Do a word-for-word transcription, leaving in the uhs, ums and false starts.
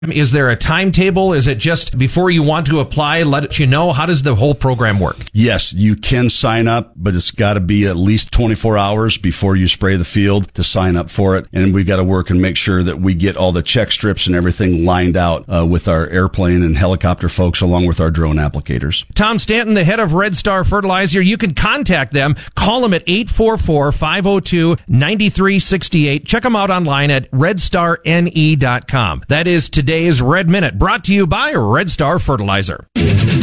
Is there a timetable? Is it just before you want to apply, let you know? How does the whole program work? Yes, you can sign up, but it's got to be at least twenty-four hours before you spray the field to sign up for it. And we've got to work and make sure that we get all the check strips and everything lined out uh, with our airplane and helicopter folks along with our drone applicators. Tom Stanton, the head of Red Star Fertilizer, you can contact them. Call them at eight four four, five oh two, nine three six eight. Check them out online at red star n e dot com. That is today's Red Minute, brought to you by Red Star Fertilizer.